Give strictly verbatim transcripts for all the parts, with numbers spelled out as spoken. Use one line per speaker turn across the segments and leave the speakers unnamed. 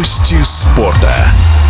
Новости спорта.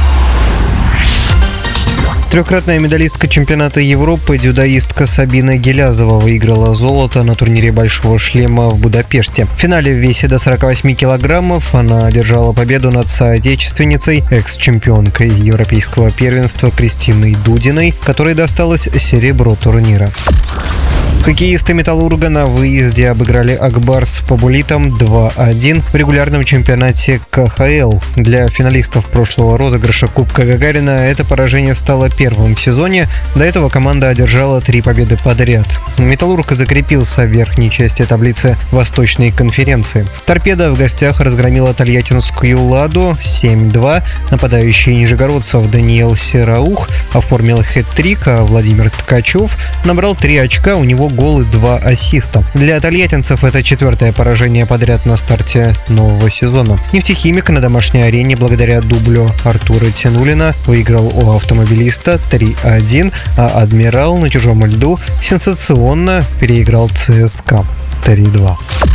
Трехкратная медалистка чемпионата Европы, дзюдоистка Сабина Гелязова выиграла золото на турнире «Большого шлема» в Будапеште. В финале в весе до сорока восьми килограммов она одержала победу над соотечественницей, экс-чемпионкой европейского первенства Кристиной Дудиной, которой досталось серебро турнира. Хоккеисты «Металлурга» на выезде обыграли «Акбарс» по буллитам два один в регулярном чемпионате ка ха эл. Для финалистов прошлого розыгрыша Кубка Гагарина это поражение стало первым в сезоне. До этого команда одержала три победы подряд. «Металлург» закрепился в верхней части таблицы Восточной конференции. «Торпедо» в гостях разгромила тольяттинскую «Ладу» семь два. Нападающий нижегородцев Даниил Сераух оформил хэт-трик, а Владимир Ткачев набрал три очка, у него гол и два ассиста. Для тольяттинцев это четвертое поражение подряд на старте нового сезона. «Нефтехимик» на домашней арене благодаря дублю Артура Тянулина выиграл у автомобилиста три один, а «Адмирал» на чужом льду сенсационно переиграл цэ эс ка три два.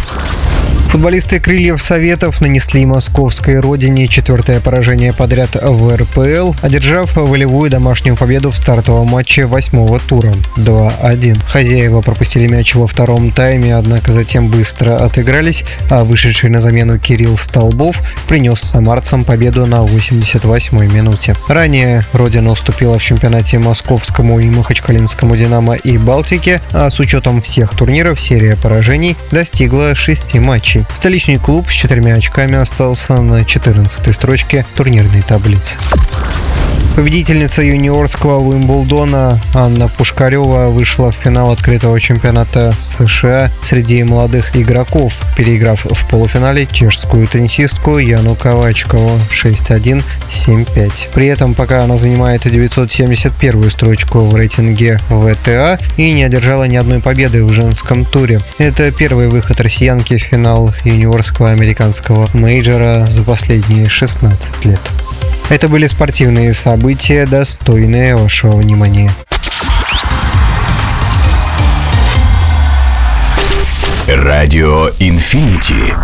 Футболисты «Крыльев Советов» нанесли московской родине четвертое поражение подряд в эр пэ эл, одержав волевую домашнюю победу в стартовом матче восьмого тура два один. Хозяева пропустили мяч во втором тайме, однако затем быстро отыгрались, а вышедший на замену Кирилл Столбов принес самарцам победу на восемьдесят восьмой минуте. Ранее родина уступила в чемпионате московскому и махачкалинскому «Динамо» и «Балтике», а с учетом всех турниров серия поражений достигла шести матчей. Столичный клуб с четырьмя очками остался на четырнадцатой строчке турнирной таблицы. Победительница юниорского Уимблдона Анна Пушкарева вышла в финал открытого чемпионата эс ша а среди молодых игроков, переиграв в полуфинале чешскую теннисистку Яну Ковачкову шесть один семь пять. При этом пока она занимает девятьсот семьдесят первую строчку в рейтинге вэ тэ а и не одержала ни одной победы в женском туре. Это первый выход россиянки в финал юниорского американского мейджора за последние шестнадцать лет. Это были спортивные события, достойные вашего внимания.
Радио Инфинити.